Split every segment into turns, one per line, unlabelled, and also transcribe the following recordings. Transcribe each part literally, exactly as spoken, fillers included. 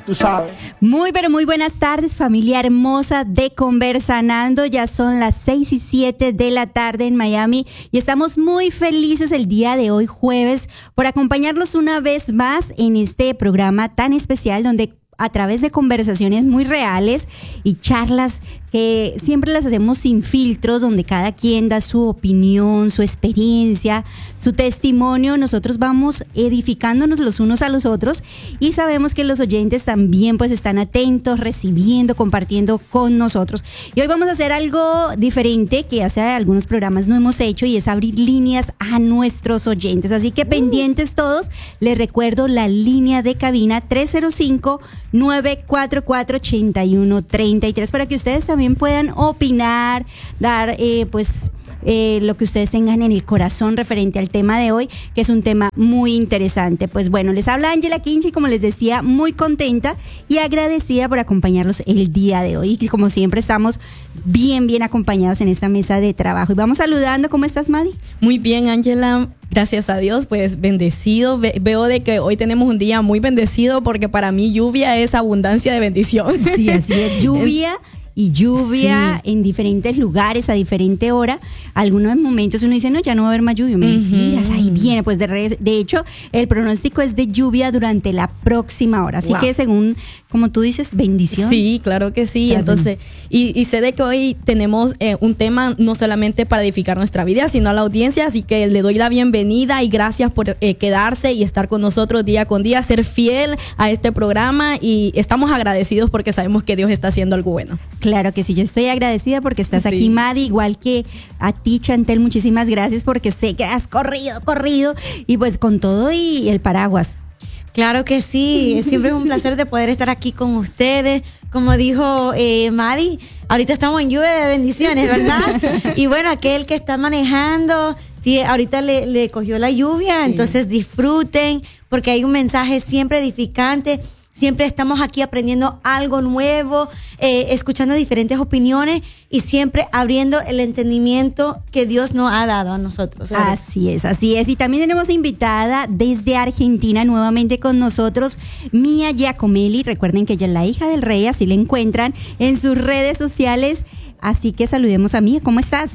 tú sabes.
Muy, pero muy buenas tardes, familia hermosa de Conversanando. Ya son las seis y siete de la tarde en Miami y estamos muy felices el día de hoy, jueves, por acompañarlos una vez más en este programa tan especial donde a través de conversaciones muy reales y charlas que siempre las hacemos sin filtros, donde cada quien da su opinión, su experiencia, su testimonio. Nosotros vamos edificándonos los unos a los otros y sabemos que los oyentes también pues están atentos, recibiendo, compartiendo con nosotros. Y hoy vamos a hacer algo diferente que hace algunos programas no hemos hecho, y es abrir líneas a nuestros oyentes. Así que pendientes todos, les recuerdo la línea de cabina tres cero cinco, nueve cuatro cuatro, ocho uno tres tres para que ustedes también puedan opinar, dar eh, pues eh, lo que ustedes tengan en el corazón referente al tema de hoy, que es un tema muy interesante. Pues bueno, les habla Ángela Quinchi, como les decía, muy contenta y agradecida por acompañarlos el día de hoy. Y como siempre estamos bien, bien acompañados en esta mesa de trabajo. Y vamos saludando. ¿Cómo estás, Madi?
Muy bien, Ángela. Gracias a Dios, pues bendecido. Ve- veo de que hoy tenemos un día muy bendecido, porque para mí lluvia es abundancia de bendición.
Sí, así es, lluvia y lluvia sí. En diferentes lugares a diferente hora. Algunos momentos uno dice, no, ya no va a haber más lluvia. Mentiras, uh-huh. Ahí viene. Pues de, re- de hecho, el pronóstico es de lluvia durante la próxima hora. Así wow. Que según, como tú dices, bendición.
Sí, claro que sí. Claro. Entonces, y, y sé de que hoy tenemos eh, un tema no solamente para edificar nuestra vida, sino a la audiencia. Así que le doy la bienvenida y gracias por eh, quedarse y estar con nosotros día con día, ser fiel a este programa, y estamos agradecidos porque sabemos que Dios está haciendo algo bueno.
Claro que sí, yo estoy agradecida porque estás sí. aquí, Madi, igual que a ti, Chantel, muchísimas gracias porque sé que has corrido, corrido, y pues con todo y el paraguas.
Claro que sí, siempre es un placer de poder estar aquí con ustedes. Como dijo eh, Madi, ahorita estamos en lluvia de bendiciones, ¿verdad? Y bueno, aquel que está manejando, sí, ahorita le, le cogió la lluvia, sí. Entonces disfruten, porque hay un mensaje siempre edificante. Siempre estamos aquí aprendiendo algo nuevo, eh, escuchando diferentes opiniones y siempre abriendo el entendimiento que Dios nos ha dado a nosotros.
Así es, así es. Y también tenemos invitada desde Argentina nuevamente con nosotros, Mía Giacomelli. Recuerden que ella es la hija del rey, así la encuentran en sus redes sociales. Así que saludemos a Mía. ¿Cómo estás?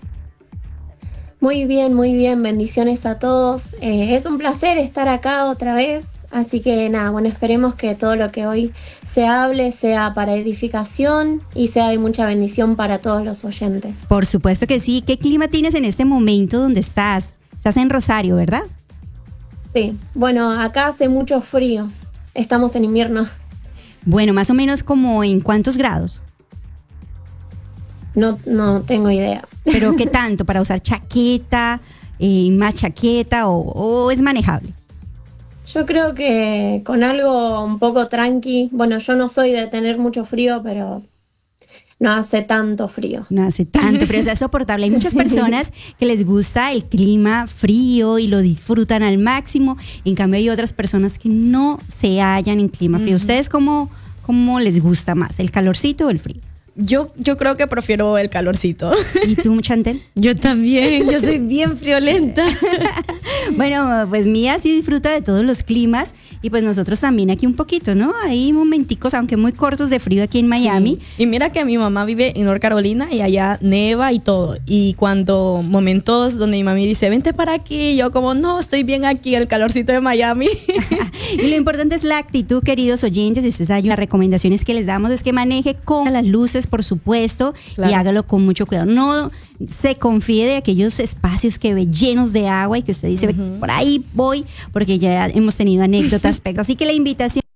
Muy bien, muy bien. Bendiciones a todos. Eh, es un placer estar acá otra vez. Así que nada, bueno, esperemos que todo lo que hoy se hable sea para edificación y sea de mucha bendición para todos los oyentes.
Por supuesto que sí. ¿Qué clima tienes en este momento donde estás? Estás en Rosario, ¿verdad?
Sí, bueno, acá hace mucho frío. Estamos en invierno.
Bueno, más o menos como en cuántos grados.
No, no tengo idea.
¿Pero qué tanto? ¿Para usar chaqueta, eh, más chaqueta o, o es manejable?
Yo creo que con algo un poco tranqui. Bueno, yo no soy de tener mucho frío, pero no hace tanto frío.
No hace tanto frío, o sea, es soportable. Hay muchas personas que les gusta el clima frío y lo disfrutan al máximo. En cambio, hay otras personas que no se hallan en clima frío. Uh-huh. ¿Ustedes cómo, cómo les gusta más, el calorcito o el frío?
Yo, yo creo que prefiero el calorcito.
¿Y tú, Chantel?
Yo también, yo soy bien friolenta.
Bueno, pues Mía sí disfruta de todos los climas y pues nosotros también aquí un poquito, ¿no? Hay momenticos, aunque muy cortos, de frío aquí en Miami.
Sí. Y mira que mi mamá vive en North Carolina y allá neva y todo. Y cuando momentos donde mi mami dice, vente para aquí, yo como, no, estoy bien aquí, el calorcito de Miami.
Y lo importante es la actitud, queridos oyentes. Si ustedes saben, las recomendaciones que les damos es que maneje con las luces, por supuesto, claro. Y hágalo con mucho cuidado. No se confíe de aquellos espacios que ve llenos de agua y que usted dice, uh-huh. Por ahí voy, porque ya hemos tenido anécdotas. Así que la invitación